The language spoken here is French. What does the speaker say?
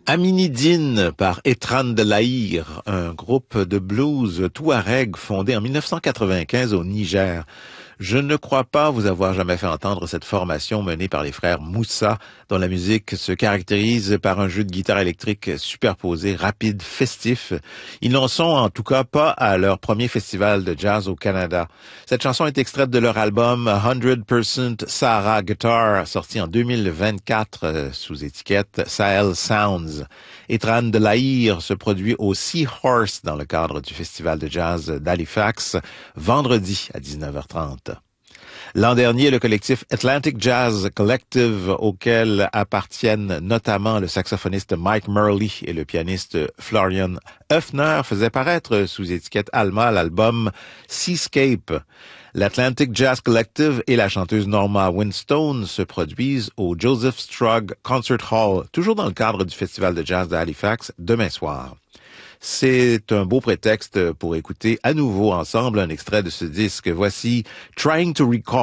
Aminidine par Etran de l'Aïr, un groupe de blues touareg fondé en 1995 au Niger. Je ne crois pas vous avoir jamais fait entendre cette formation menée par les frères Moussa, dont la musique se caractérise par un jeu de guitare électrique superposé, rapide, festif. Ils n'en sont en tout cas pas à leur premier festival de jazz au Canada. Cette chanson est extraite de leur album 100% Sahara Guitar, sorti en 2024 sous étiquette Sahel Sounds. Etran de l'Aïr se produit au Seahorse dans le cadre du festival de jazz d'Halifax, vendredi à 19h30. L'an dernier, le collectif Atlantic Jazz Collective, auquel appartiennent notamment le saxophoniste Mike Murley et le pianiste Florian Höfner, faisait paraître sous étiquette Alma l'album Seascape. L'Atlantic Jazz Collective et la chanteuse Norma Winstone se produisent au Joseph Strug Concert Hall, toujours dans le cadre du festival de jazz de Halifax, demain soir. C'est un beau prétexte pour écouter à nouveau ensemble un extrait de ce disque. Voici Trying to Recall.